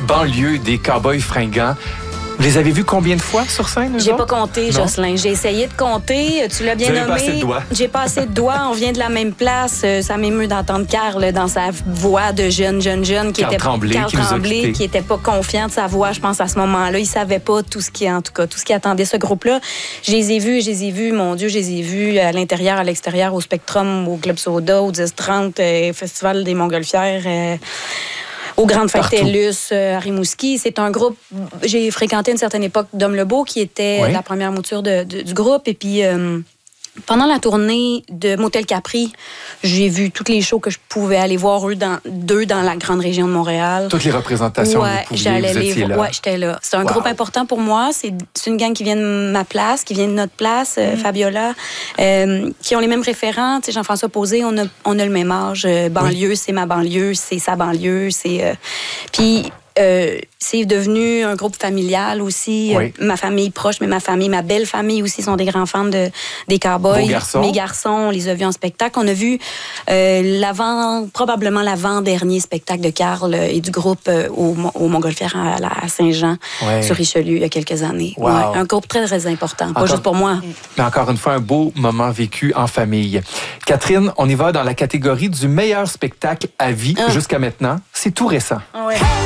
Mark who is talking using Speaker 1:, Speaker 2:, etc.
Speaker 1: banlieue des Cowboys fringants. Vous les avez vus combien de fois sur scène?
Speaker 2: J'ai pas compté, Jocelyn. J'ai essayé de compter. Tu l'as bien nommé.
Speaker 1: Pas assez de doigts.
Speaker 2: J'ai pas assez de doigts. On vient de la même place. Ça m'émeut d'entendre Carl dans sa voix de jeune qui
Speaker 1: Carl Tremblay,
Speaker 2: qui était pas confiant de sa voix, je pense, à ce moment-là. Il savait pas tout ce qui attendait ce groupe-là. Je les ai vus, mon Dieu, je les ai vus à l'intérieur, à l'extérieur, au Spectrum, au Club Soda, au 10-30, Festival des Montgolfières. Aux Grandes Fêtes TELUS, à Rimouski. C'est un groupe... J'ai fréquenté à une certaine époque Dom Lebeau, qui était la première mouture du groupe. Et puis, pendant la tournée de Motel Capri, j'ai vu toutes les shows que je pouvais aller voir d'eux dans la grande région de Montréal.
Speaker 1: Toutes les représentations que vous étiez là.
Speaker 2: Oui, j'étais là. C'est un groupe important pour moi. C'est une gang qui vient de ma place, qui vient de notre place, Fabiola, qui ont les mêmes référents. Tu sais, Jean-François Posé, on a le même âge. Banlieue, c'est ma banlieue, c'est sa banlieue. Puis... c'est devenu un groupe familial aussi. Ma famille proche, mais ma belle famille aussi sont des grands fans des Cowboys. Mes garçons, on les a vus en spectacle. On a vu probablement l'avant-dernier spectacle de Carl et du groupe au Montgolfière à Saint-Jean, sur Richelieu, il y a quelques années.
Speaker 1: Wow.
Speaker 2: Un groupe très, très important, pas juste pour moi.
Speaker 1: Mais encore une fois, un beau moment vécu en famille. Catherine, on y va dans la catégorie du meilleur spectacle à vie jusqu'à maintenant. C'est tout récent.
Speaker 2: Ouais.